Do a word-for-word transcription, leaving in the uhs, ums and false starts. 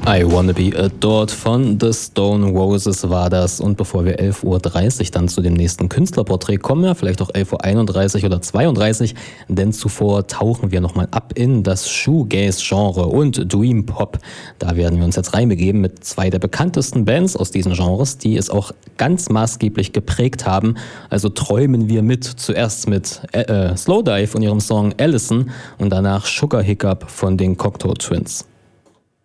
I Wanna Be Adored von The Stone Roses war das. Und bevor wir elf Uhr dreißig dann zu dem nächsten Künstlerporträt kommen, ja, vielleicht auch elf Uhr einunddreißig oder zweiunddreißig, denn zuvor tauchen wir nochmal ab in das Shoegaze-Genre und Dream Pop. Da werden wir uns jetzt reinbegeben mit zwei der bekanntesten Bands aus diesen Genres, die es auch ganz maßgeblich geprägt haben. Also träumen wir mit, zuerst mit äh, Slowdive und ihrem Song Allison und danach Sugar Hiccup von den Cocteau Twins.